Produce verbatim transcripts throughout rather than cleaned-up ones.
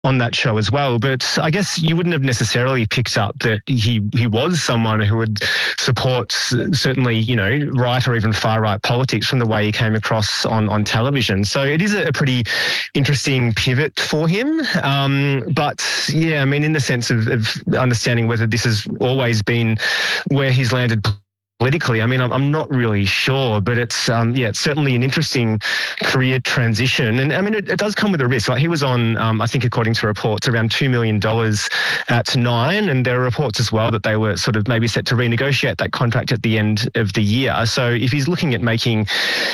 on that show as well. But I guess you wouldn't have necessarily picked up that he, he was someone who would support certainly, you know, right or even far right politics from the way he came across on, on television. So it is a, a pretty interesting pivot for him. Um, but yeah, I mean, in the sense of, of understanding whether this has always been where he's landed politically, I mean, I'm, I'm not really sure, but it's, um, yeah, it's certainly an interesting career transition. And I mean, it, it does come with a risk. Like he was on, um, I think according to reports, around two million dollars at Nine. And there are reports as well that they were sort of maybe set to renegotiate that contract at the end of the year. So if he's looking at making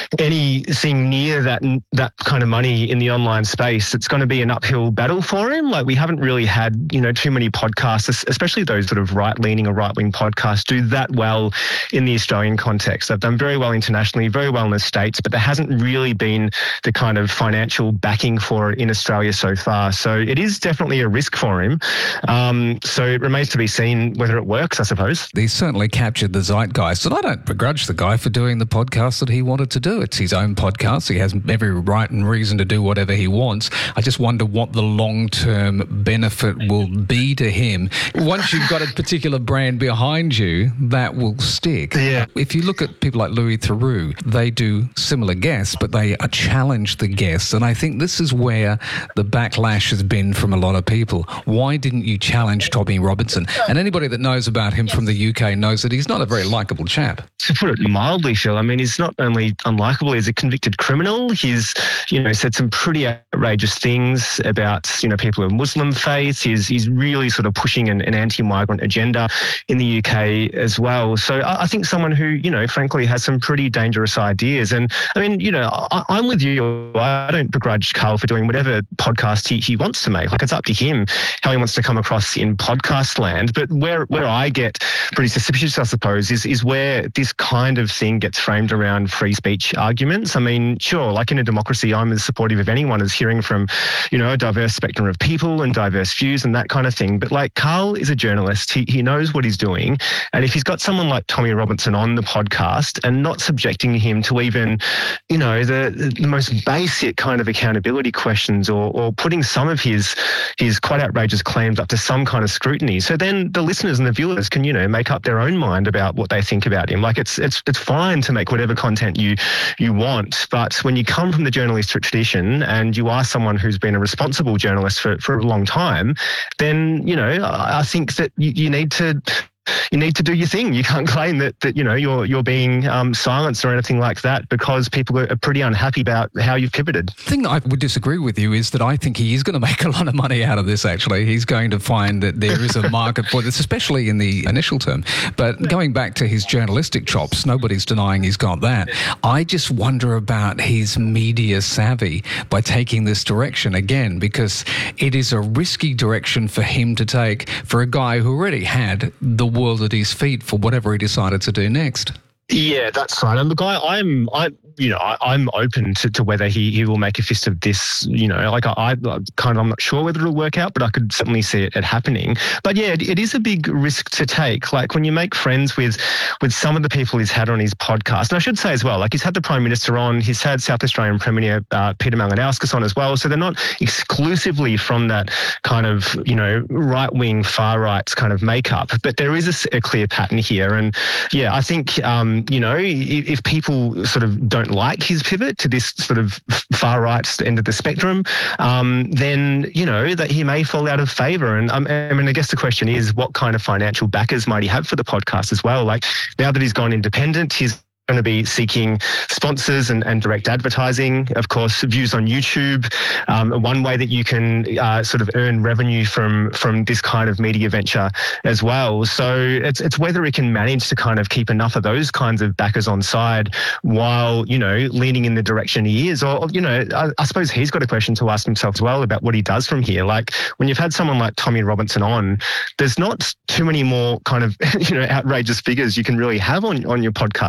anything near that, that kind of money in the online space, it's going to be an uphill battle for him. Like we haven't really had, you know, too many podcasts, especially those sort of right-leaning or right-wing podcasts, do that well in the Australian context. They've done very well internationally, very well in the States, but there hasn't really been the kind of financial backing for it in Australia so far. So it is definitely a risk for him. Um, so it remains to be seen whether it works, I suppose. He certainly captured the zeitgeist, and I don't begrudge the guy for doing the podcast that he wanted to do. It's his own podcast. He has every right and reason to do whatever he wants. I just wonder what the long-term benefit will be to him. Once you've got a particular brand behind you, that will stick. Yeah. If you look at people like Louis Theroux, they do similar guests, but they challenge the guests. And I think this is where the backlash has been from a lot of people. Why didn't you challenge Tommy Robinson? And anybody that knows about him from the U K knows that he's not a very likeable chap. To put it mildly, Phil, I mean, he's not only unlikable, he's a convicted criminal. He's, you know, said some pretty outrageous things about, you know, people of Muslim faith. He's, he's really sort of pushing an, an anti-migrant agenda in the U K as well. So I, I think someone who, you know, frankly has some pretty dangerous ideas. And I mean, you know, I, I'm with you. I don't begrudge Carl for doing whatever podcast he, he wants to make. Like, it's up to him how he wants to come across in podcast land. But where, where I get pretty suspicious, I suppose, is, is where this kind of thing gets framed around free speech arguments. I mean, sure, like in a democracy, I'm as supportive of anyone as hearing from, you know, a diverse spectrum of people and diverse views and that kind of thing. But like, Carl is a journalist. He, he knows what he's doing. And if he's got someone like Tommy Robinson on the podcast and not subjecting him to even, you know, the, the most basic kind of accountability questions, or, or putting some of his, his quite outrageous claims up to some kind of scrutiny. So then the listeners and the viewers can, you know, make up their own mind about what they think about him. Like, it's it's it's fine to make whatever content you you want, but when you come from the journalistic tradition and you are someone who's been a responsible journalist for, for a long time, then, you know, I think that you, you need to you need to do your thing. You can't claim that, that you know, you're you're being um, silenced or anything like that, because people are pretty unhappy about how you've pivoted. The thing that I would disagree with you is that I think he is going to make a lot of money out of this, actually. He's going to find that there is a market for this, especially in the initial term. But going back to his journalistic chops, nobody's denying he's got that. I just wonder about his media savvy by taking this direction again, because it is a risky direction for him to take for a guy who already had the world at his feet for whatever he decided to do next. Yeah, that's right. And look, I, I'm, I, you know, I, I'm open to, to whether he, he will make a fist of this. You know, like I, I kind of, I'm not sure whether it'll work out, but I could certainly see it, it happening. But yeah, it, it is a big risk to take. Like when you make friends with, with some of the people he's had on his podcast, and I should say as well, like he's had the Prime Minister on, he's had South Australian Premier uh, Peter Malinauskas on as well. So they're not exclusively from that kind of, you know, right wing, far right kind of makeup, but there is a, a clear pattern here. And yeah, I think. Um, You know, if, if people sort of don't like his pivot to this sort of far right end of the spectrum, um, then, you know, that he may fall out of favour. And um, I mean, I guess the question is, what kind of financial backers might he have for the podcast as well? Like, now that he's gone independent, he's going to be seeking sponsors and, and direct advertising. Of course, views on YouTube, um, one way that you can uh, sort of earn revenue from from this kind of media venture as well. So it's it's whether it can manage to kind of keep enough of those kinds of backers on side while, you know, leaning in the direction he is. Or, you know, I, I suppose he's got a question to ask himself as well about what he does from here. Like, when you've had someone like Tommy Robinson on, there's not too many more kind of, you know, outrageous figures you can really have on, on your podcast, I guess.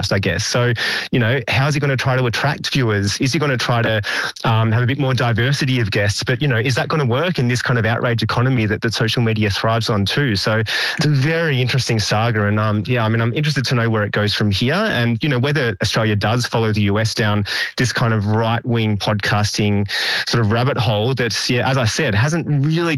So, you know, how's he going to try to attract viewers? Is he going to try to um, have a bit more diversity of guests? But, you know, is that going to work in this kind of outrage economy that, that social media thrives on too? So it's a very interesting saga. And um, yeah, I mean, I'm interested to know where it goes from here and, you know, whether Australia does follow the U S down this kind of right-wing podcasting sort of rabbit hole that's, yeah, as I said, hasn't really